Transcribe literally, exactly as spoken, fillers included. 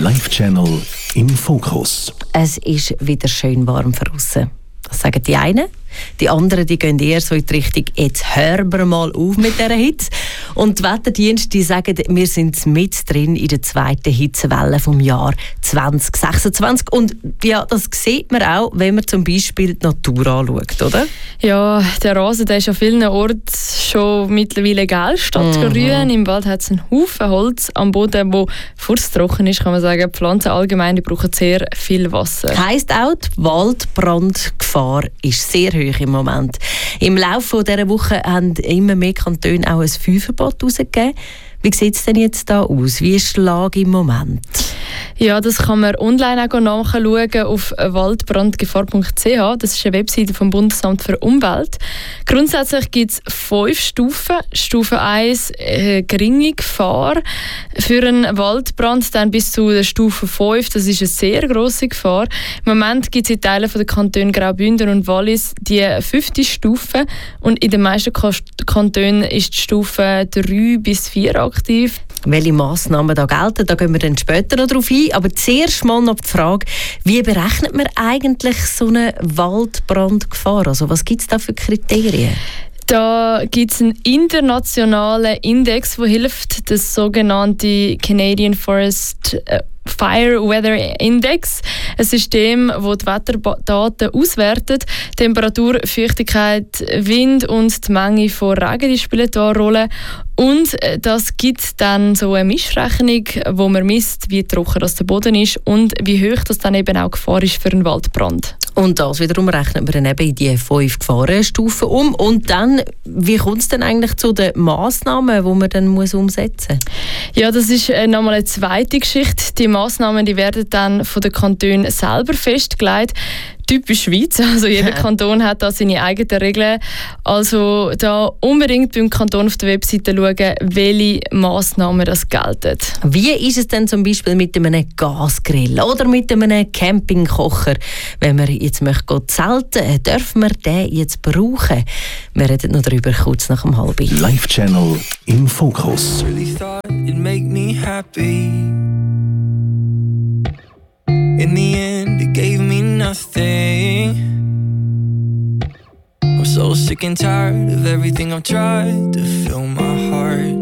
Live-Channel im Fokus. Es ist wieder schön warm draussen. Das sagen die einen. Die anderen die gehen eher so in die Richtung, jetzt hören wir mal auf mit dieser Hitze. Und die Wetterdienste die sagen, wir sind mit drin in der zweiten Hitzewelle vom Jahr zwanzig sechsundzwanzig. Und ja, das sieht man auch, wenn man zum Beispiel die Natur anschaut, oder? Ja, der Rasen der ist an vielen Orten schon mittlerweile gelb statt Mhm. grün. Im Wald hat es einen Haufen Holz am Boden, wo furztrocken ist, kann man sagen. Die Pflanzen allgemein die brauchen sehr viel Wasser. Heisst auch, die Waldbrandgefahr ist sehr hoch im Moment. Im Laufe dieser Woche haben immer mehr Kantone auch ein Feuerverbot herausgegeben. Wie sieht es denn jetzt da aus? Wie ist die Lage im Moment? Ja, das kann man online auch nachschauen auf waldbrandgefahr punkt c h. Das ist eine Webseite vom Bundesamt für Umwelt. Grundsätzlich gibt es fünf Stufen. Stufe eins, äh, geringe Gefahr für einen Waldbrand, dann bis zu der Stufe fünf. Das ist eine sehr grosse Gefahr. Im Moment gibt es in Teilen der Kantone Graubünden und Wallis die fünfte Stufe. Und in den meisten Kantonen ist die Stufe drei bis vier aktiv. Welche Massnahmen da gelten, da gehen wir dann später noch drauf ein. Aber zuerst mal noch die Frage, wie berechnet man eigentlich so eine Waldbrandgefahr? Also was gibt es da für Kriterien? Da gibt es einen internationalen Index, der hilft, das sogenannte Canadian Forest Fire Weather Index, ein System, das die Wetterdaten auswertet. Temperatur, Feuchtigkeit, Wind und die Menge von Regen die spielen da eine Rolle. Und das gibt dann so eine Mischrechnung, wo man misst, wie trocken das der Boden ist und wie hoch das dann eben auch Gefahr ist für einen Waldbrand. Und das wiederum rechnet man dann eben in die fünf Gefahrenstufen um. Und dann, wie kommt es denn eigentlich zu den Massnahmen, die man dann muss umsetzen muss? Ja, das ist äh, nochmal eine zweite Geschichte. Die Massnahmen die werden dann von den Kantonen selber festgelegt. Typisch Schweiz, also jeder Kanton hat da seine eigenen Regeln. Also da unbedingt beim Kanton auf der Webseite schauen, welche Massnahmen das gelten. Wie ist es denn zum Beispiel mit einem Gasgrill oder mit einem Campingkocher? Wenn man jetzt möchte zelten, dürfen wir den jetzt brauchen? Wir reden noch darüber kurz nach dem halben. Live-Channel im Fokus. In the end, it gave me nothing. I'm so sick and tired of everything I've tried to fill my heart.